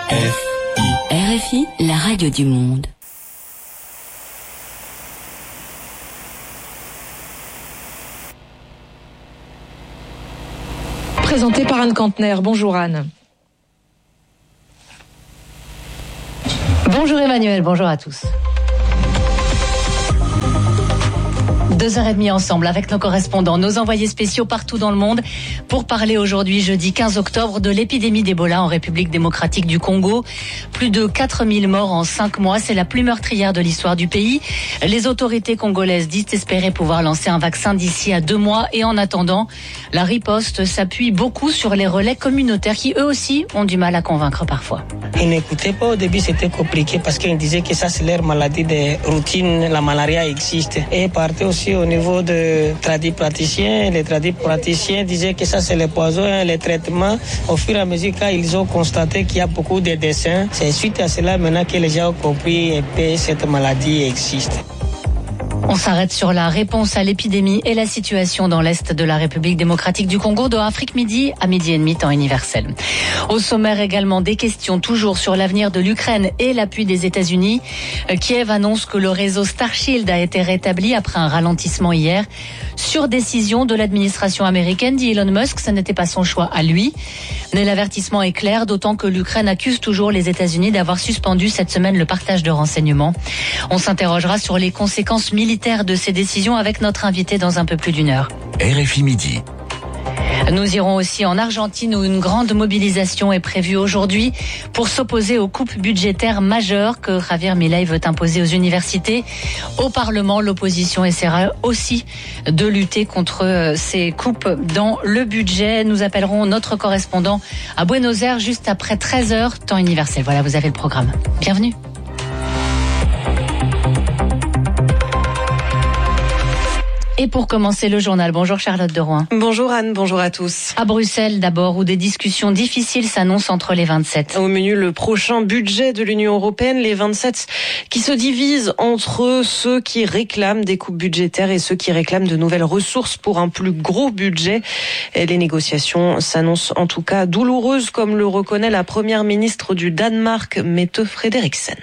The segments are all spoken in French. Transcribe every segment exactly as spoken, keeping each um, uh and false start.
R F I, la radio du monde. Présenté par Anne Kantner. Bonjour Anne. Bonjour Emmanuel, bonjour à tous. Deux heures et demie ensemble avec nos correspondants, nos envoyés spéciaux partout dans le monde pour parler aujourd'hui, jeudi quinze octobre, de l'épidémie d'Ebola en République démocratique du Congo. Plus de quatre mille morts en cinq mois, c'est la plus meurtrière de l'histoire du pays. Les autorités congolaises disent espérer pouvoir lancer un vaccin d'ici à deux mois et en attendant, la riposte s'appuie beaucoup sur les relais communautaires qui eux aussi ont du mal à convaincre parfois. Ils n'écoutaient pas au début, c'était compliqué parce qu'ils disaient que ça c'est leur maladie de routine, la malaria existe. Et ils partaient aussi au niveau de tradis praticiens. Les tradis praticiens disaient que ça c'est le poison, les traitements. Au fur et à mesure, quand ils ont constaté qu'il y a beaucoup de décès, c'est suite à cela maintenant que les gens ont compris que cette maladie existe. On s'arrête sur la réponse à l'épidémie et la situation dans l'Est de la République démocratique du Congo, dans Afrique Midi, à midi et demi, temps universel. Au sommaire également des questions toujours sur l'avenir de l'Ukraine et l'appui des États-Unis. Kiev annonce que le réseau Starshield a été rétabli après un ralentissement hier. Sur décision de l'administration américaine, dit Elon Musk, ce n'était pas son choix à lui. Mais l'avertissement est clair, d'autant que l'Ukraine accuse toujours les États-Unis d'avoir suspendu cette semaine le partage de renseignements. On s'interrogera sur les conséquences militaires de ces décisions avec notre invité dans un peu plus d'une heure. R F I Midi. Nous irons aussi en Argentine où une grande mobilisation est prévue aujourd'hui pour s'opposer aux coupes budgétaires majeures que Javier Milei veut imposer aux universités. Au Parlement, l'opposition essaiera aussi de lutter contre ces coupes dans le budget. Nous appellerons notre correspondant à Buenos Aires juste après treize heures, temps universel. Voilà, vous avez le programme. Bienvenue. Et pour commencer le journal, bonjour Charlotte de Rouen. Bonjour Anne, bonjour à tous. À Bruxelles d'abord, où des discussions difficiles s'annoncent entre les vingt-sept. Au menu, le prochain budget de l'Union européenne, les vingt-sept qui se divisent entre ceux qui réclament des coupes budgétaires et ceux qui réclament de nouvelles ressources pour un plus gros budget. Et les négociations s'annoncent en tout cas douloureuses, comme le reconnaît la première ministre du Danemark, Mette Frederiksen.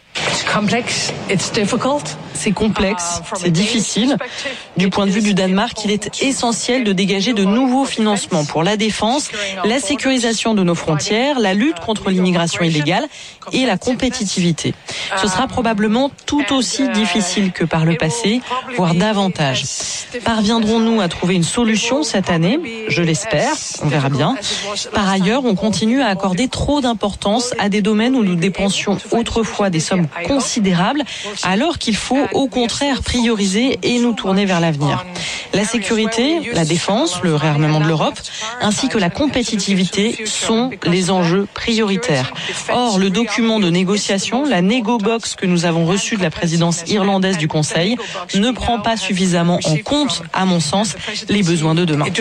C'est complexe, c'est difficile. Du point de vue du Danemark, il est essentiel de dégager de nouveaux financements pour la défense, la sécurisation de nos frontières, la lutte contre l'immigration illégale et la compétitivité. Ce sera probablement tout aussi difficile que par le passé, voire davantage. Parviendrons-nous à trouver une solution cette année ? Je l'espère, on verra bien. Par ailleurs, on continue à accorder trop d'importance à des domaines où nous dépensions autrefois des sommes considérables, alors qu'il faut au contraire prioriser et nous tourner vers l'avenir. La sécurité, la défense, le réarmement de l'Europe, ainsi que la compétitivité sont les enjeux prioritaires. Or, le document de négociation, la Négobox que nous avons reçu de la présidence irlandaise du Conseil, ne prend pas suffisamment en compte, à mon sens, les besoins de demain.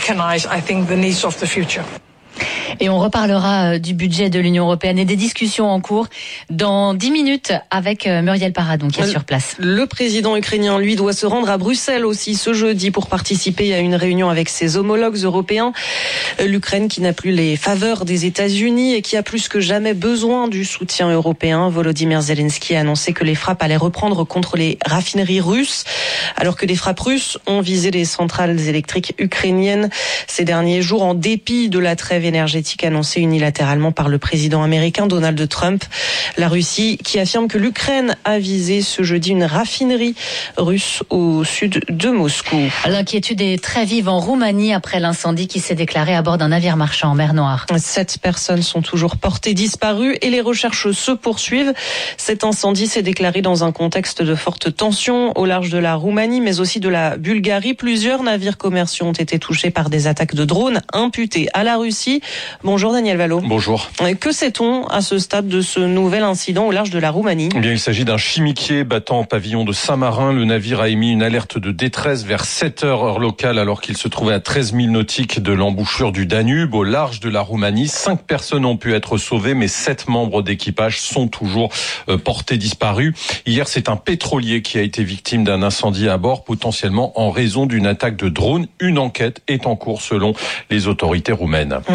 Et on reparlera du budget de l'Union européenne et des discussions en cours dans dix minutes avec Muriel Paradon qui est sur place. Le président ukrainien, lui, doit se rendre à Bruxelles aussi ce jeudi pour participer à une réunion avec ses homologues européens. L'Ukraine qui n'a plus les faveurs des États-Unis et qui a plus que jamais besoin du soutien européen. Volodymyr Zelensky a annoncé que les frappes allaient reprendre contre les raffineries russes, alors que les frappes russes ont visé les centrales électriques ukrainiennes ces derniers jours en dépit de la trêve énergétique annoncée unilatéralement par le président américain Donald Trump. La Russie qui affirme que l'Ukraine a visé ce jeudi une raffinerie russe au sud de Moscou. L'inquiétude est très vive en Roumanie après l'incendie qui s'est déclaré à bord d'un navire marchand en mer Noire. Sept personnes sont toujours portées disparues et les recherches se poursuivent. Cet incendie s'est déclaré dans un contexte de forte tension au large de la Roumanie mais aussi de la Bulgarie. Plusieurs navires commerciaux ont été touchés par des attaques de drones imputées à la Russie. Bonjour Daniel Vallot. Bonjour. Que sait-on à ce stade de ce nouvel incident au large de la Roumanie ? Eh bien, il s'agit d'un chimiquier battant en pavillon de Saint-Marin. Le navire a émis une alerte de détresse vers sept heures heure locale alors qu'il se trouvait à treize milles nautiques de l'embouchure du Danube au large de la Roumanie. Cinq personnes ont pu être sauvées mais sept membres d'équipage sont toujours portés disparus. Hier, c'est un pétrolier qui a été victime d'un incendie à bord potentiellement en raison d'une attaque de drone. Une enquête est en cours selon les autorités roumaines. Les autorités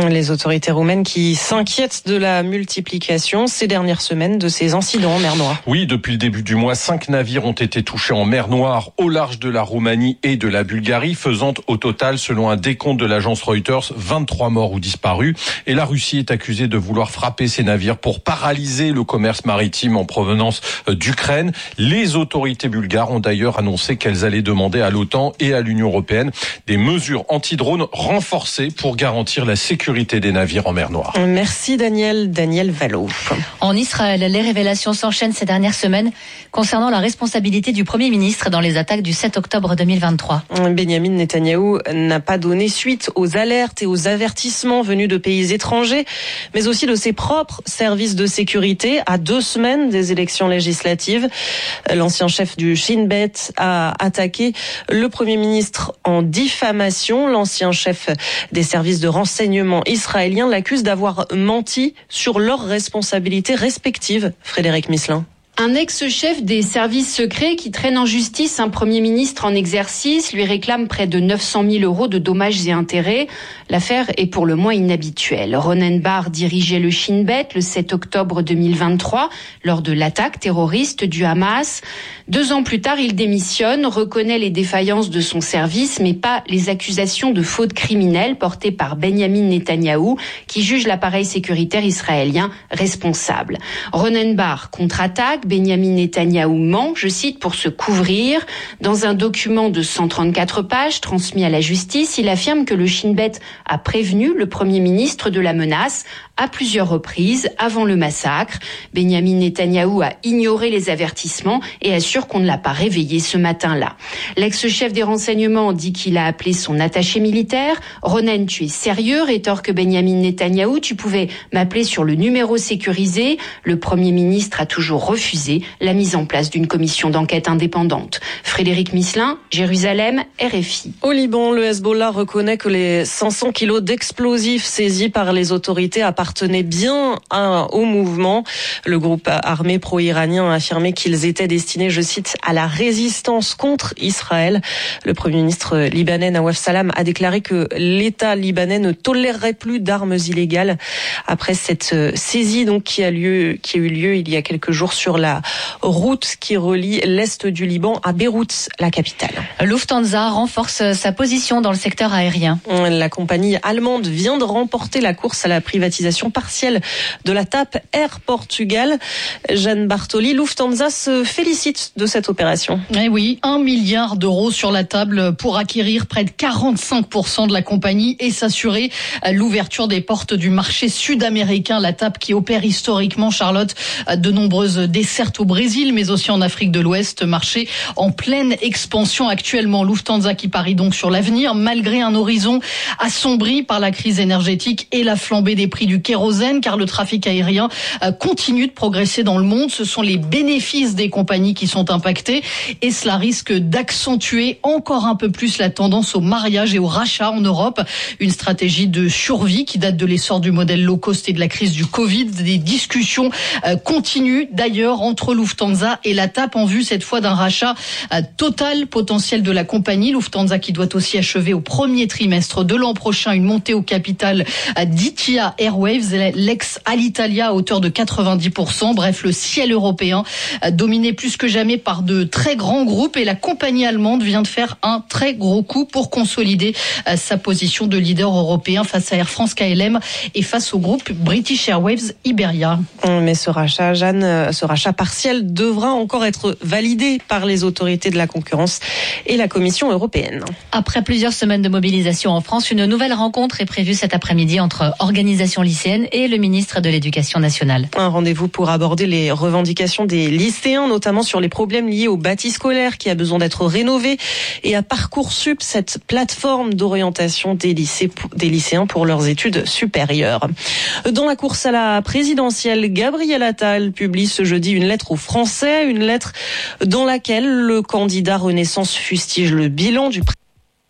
autorités roumaines qui s'inquiètent de la multiplication ces dernières semaines de ces incidents en mer Noire. Oui, depuis le début du mois, cinq navires ont été touchés en mer Noire au large de la Roumanie et de la Bulgarie, faisant au total, selon un décompte de l'agence Reuters, vingt-trois morts ou disparus. Et la Russie est accusée de vouloir frapper ces navires pour paralyser le commerce maritime en provenance d'Ukraine. Les autorités bulgares ont d'ailleurs annoncé qu'elles allaient demander à l'OTAN et à l'Union européenne des mesures anti-drones renforcées pour garantir la sécurité des navires en mer Noire. Merci Daniel, Daniel Valo. En Israël, les révélations s'enchaînent ces dernières semaines concernant la responsabilité du Premier ministre dans les attaques du sept octobre deux mille vingt-trois. Benyamin Netanyahou n'a pas donné suite aux alertes et aux avertissements venus de pays étrangers, mais aussi de ses propres services de sécurité à deux semaines des élections législatives. L'ancien chef du Shin Bet a attaqué le Premier ministre en diffamation. L'ancien chef des services de renseignement israéliens l'accuse d'avoir menti sur leurs responsabilités respectives. Frédéric Misselin. Un ex-chef des services secrets qui traîne en justice un Premier ministre en exercice lui réclame près de neuf cent mille euros de dommages et intérêts. L'affaire est pour le moins inhabituelle. Ronen Bar dirigeait le Shin Bet le sept octobre deux mille vingt-trois lors de l'attaque terroriste du Hamas. Deux ans plus tard, il démissionne, reconnaît les défaillances de son service, mais pas les accusations de faute criminelle portées par Benyamin Netanyahou, qui juge l'appareil sécuritaire israélien responsable. Ronen Bar contre-attaque. Benyamin Netanyahou ment, je cite, pour se couvrir. Dans un document de cent trente-quatre pages transmis à la justice, il affirme que le Shin Bet a prévenu le Premier ministre de la menace à plusieurs reprises avant le massacre. Benyamin Netanyahou a ignoré les avertissements et assure qu'on ne l'a pas réveillé ce matin-là. L'ex-chef des renseignements dit qu'il a appelé son attaché militaire. Ronen, tu es sérieux, rétorque Benyamin Netanyahou, tu pouvais m'appeler sur le numéro sécurisé. Le Premier ministre a toujours refusé la mise en place d'une commission d'enquête indépendante. Frédéric Misselin, Jérusalem, R F I. Au Liban, le Hezbollah reconnaît que les cinq cents kilos d'explosifs saisis par les autorités appartenaient bien à, au mouvement. Le groupe armé pro-iranien a affirmé qu'ils étaient destinés, je cite, à la résistance contre Israël. Le Premier ministre libanais Nawaf Salam a déclaré que l'État libanais ne tolérerait plus d'armes illégales après cette saisie donc qui a lieu, qui a eu lieu il y a quelques jours sur la route qui relie l'est du Liban à Beyrouth, la capitale. Lufthansa renforce sa position dans le secteur aérien. La compagnie allemande vient de remporter la course à la privatisation partielle de la T A P Air Portugal. Jeanne Bartoli, Lufthansa se félicite de cette opération. Eh oui, un milliard d'euros sur la table pour acquérir près de quarante-cinq pour cent de la compagnie et s'assurer l'ouverture des portes du marché sud-américain. La T A P qui opère historiquement, Charlotte, de nombreuses dessertes au Brésil, mais aussi en Afrique de l'Ouest, marché en pleine expansion actuellement. Lufthansa qui parie donc sur l'avenir, malgré un horizon assombri par la crise énergétique et la flambée des prix du kérosène, car le trafic aérien continue de progresser dans le monde. Ce sont les bénéfices des compagnies qui sont impactés et cela risque d'accentuer encore un peu plus la tendance au mariage et au rachat en Europe. Une stratégie de survie qui date de l'essor du modèle low cost et de la crise du Covid. Des discussions continuent d'ailleurs entre Lufthansa et la T A P en vue cette fois d'un rachat total potentiel de la compagnie. Lufthansa qui doit aussi achever au premier trimestre de l'an prochain une montée au capital d'Etihad Airways, l'ex-Alitalia à hauteur de quatre-vingt-dix pour cent. Bref, le ciel européen dominé plus que jamais par de très grands groupes et la compagnie allemande vient de faire un très gros coup pour consolider sa position de leader européen face à Air France K L M et face au groupe British Airways Iberia. Mais ce rachat, Jeanne, ce rachat partiel devra encore être validé par les autorités de la concurrence et la Commission européenne. Après plusieurs semaines de mobilisation en France, une nouvelle rencontre est prévue cet après-midi entre organisations lycéennes et le ministre de l'Éducation nationale. Un rendez-vous pour aborder les revendications des lycéens, notamment sur les problèmes liés au bâti scolaire qui a besoin d'être rénové et à Parcoursup, cette plateforme d'orientation des lycées, des lycéens pour leurs études supérieures. Dans la course à la présidentielle, Gabriel Attal publie ce jeudi une lettre aux Français, une lettre dans laquelle le candidat Renaissance fustige le bilan du président.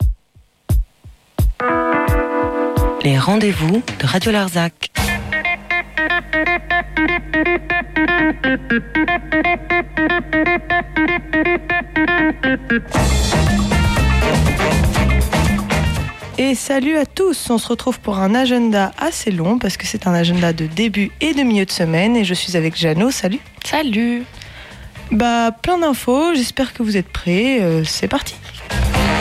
Les rendez-vous de Radio Larzac. Et salut à tous. On se retrouve pour un agenda assez long parce que c'est un agenda de début et de milieu de semaine et je suis avec Jeannot. Salut. Salut. Bah, plein d'infos. J'espère que vous êtes prêts. Euh, c'est parti.